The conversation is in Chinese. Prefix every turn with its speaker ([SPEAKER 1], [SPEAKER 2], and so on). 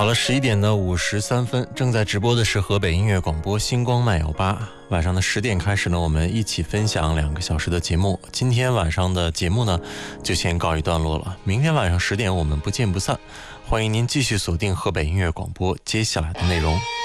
[SPEAKER 1] 好了，11点的53分，正在直播的是河北音乐广播星光漫游吧。晚上的10点开始呢，我们一起分享2个小时的节目。今天晚上的节目呢，就先告一段落了。明天晚上10点我们不见不散，欢迎您继续锁定河北音乐广播接下来的内容。